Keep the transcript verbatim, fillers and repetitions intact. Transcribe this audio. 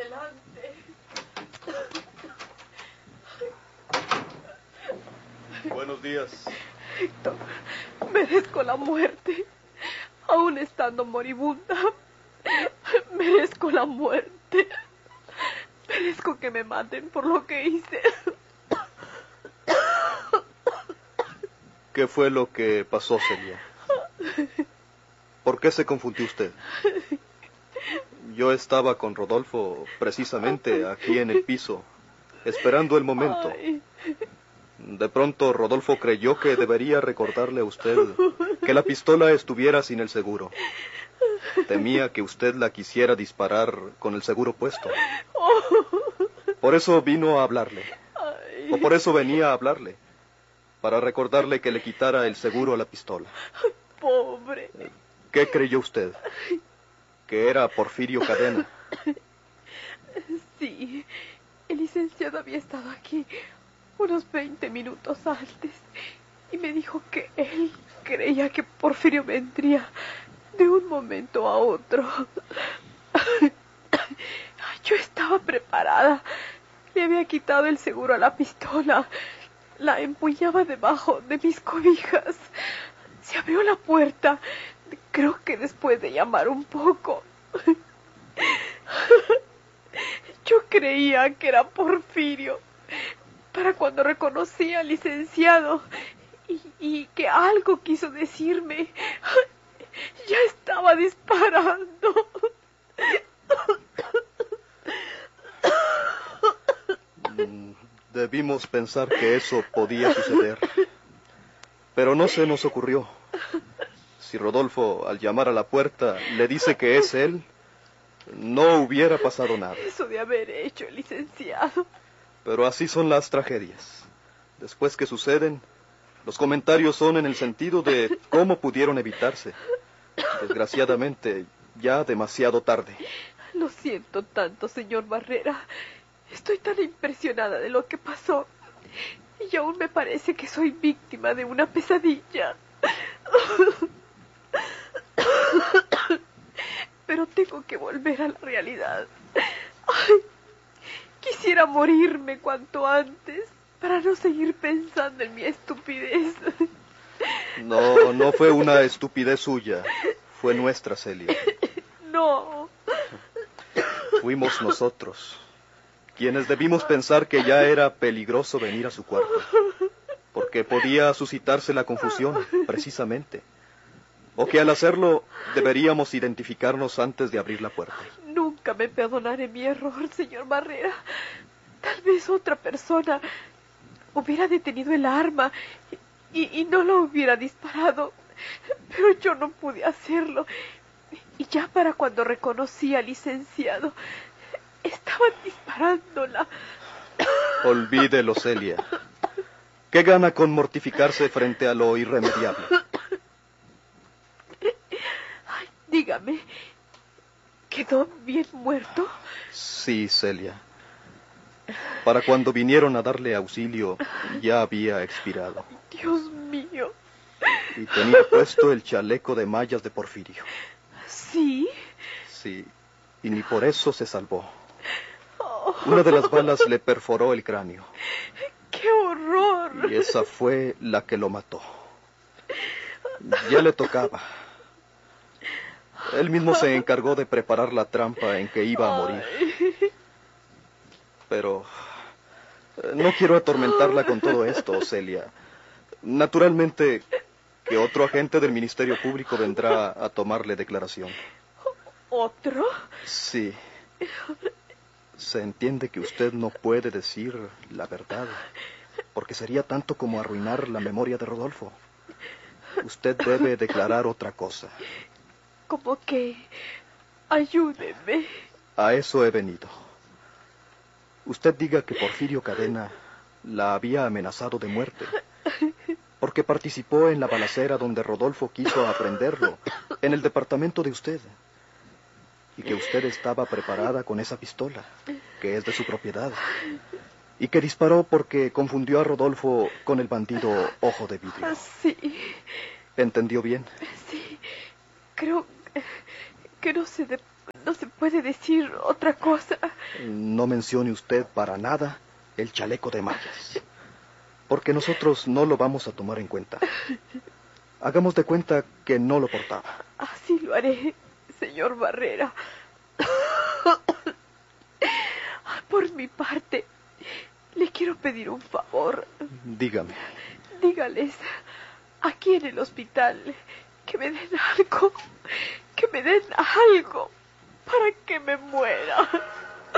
adelante. Buenos días. Héctor, merezco la muerte. Aún estando moribunda, merezco la muerte. Merezco que me maten por lo que hice. ¿Qué fue lo que pasó, Celia? ¿Por qué se confundió usted? Yo estaba con Rodolfo precisamente aquí en el piso, esperando el momento. Ay. De pronto Rodolfo creyó que debería recordarle a usted que la pistola estuviera sin el seguro. Temía que usted la quisiera disparar con el seguro puesto. Por eso vino a hablarle. O por eso venía a hablarle. Para recordarle que le quitara el seguro a la pistola. Pobre. ¿Qué creyó usted? ¿Que era Porfirio Cadena? Sí, el licenciado había estado aquí unos veinte minutos antes y me dijo que él creía que Porfirio vendría de un momento a otro. Yo estaba preparada. Le había quitado el seguro a la pistola. La empuñaba debajo de mis cobijas. Se abrió la puerta. Creo que después de llamar un poco. Yo creía que era Porfirio. Para cuando reconocí al licenciado y, y que algo quiso decirme, ya estaba disparando. Debimos pensar que eso podía suceder, pero no se nos ocurrió. Si Rodolfo, al llamar a la puerta, le dice que es él, no hubiera pasado nada. Eso de haber hecho el licenciado. Pero así son las tragedias. Después que suceden, los comentarios son en el sentido de cómo pudieron evitarse. Desgraciadamente, ya demasiado tarde. Lo siento tanto, señor Barrera. Estoy tan impresionada de lo que pasó. Y aún me parece que soy víctima de una pesadilla. Pero tengo que volver a la realidad. Ay, quisiera morirme cuanto antes para no seguir pensando en mi estupidez. No, no fue una estupidez suya. Fue nuestra, Celia. No. Fuimos nosotros quienes debimos pensar que ya era peligroso venir a su cuarto, porque podía suscitarse la confusión, precisamente. O que al hacerlo deberíamos identificarnos antes de abrir la puerta. Ay, nunca me perdonaré mi error, señor Barrera. Tal vez otra persona hubiera detenido el arma y, y no lo hubiera disparado, pero yo no pude hacerlo. Y ya para cuando reconocí al licenciado, estaban disparándola. Olvídelo, Celia. ¿Qué gana con mortificarse frente a lo irremediable? Ay, dígame, ¿quedó bien muerto? Sí, Celia. Para cuando vinieron a darle auxilio, ya había expirado. Dios mío. Y tenía puesto el chaleco de mallas de Porfirio. ¿Sí? Sí, y ni por eso se salvó. Una de las balas le perforó el cráneo. ¡Qué horror! Y esa fue la que lo mató. Ya le tocaba. Él mismo se encargó de preparar la trampa en que iba a morir. Pero no quiero atormentarla con todo esto, Celia. Naturalmente que otro agente del Ministerio Público vendrá a tomarle declaración. ¿Otro? Sí. Se entiende que usted no puede decir la verdad, porque sería tanto como arruinar la memoria de Rodolfo. Usted debe declarar otra cosa. ¿Cómo que? Ayúdeme. A eso he venido. Usted diga que Porfirio Cadena la había amenazado de muerte, porque participó en la balacera donde Rodolfo quiso aprenderlo, en el departamento de usted. Y que usted estaba preparada con esa pistola, que es de su propiedad. Y que disparó porque confundió a Rodolfo con el bandido Ojo de Vidrio. Sí. ¿Entendió bien? Sí. Creo que no se, de, no se puede decir otra cosa. No mencione usted para nada el chaleco de mallas, porque nosotros no lo vamos a tomar en cuenta. Hagamos de cuenta que no lo portaba. Así lo haré, señor Barrera. Por mi parte, le quiero pedir un favor. Dígame. Dígales, aquí en el hospital, que me den algo, que me den algo, para que me muera.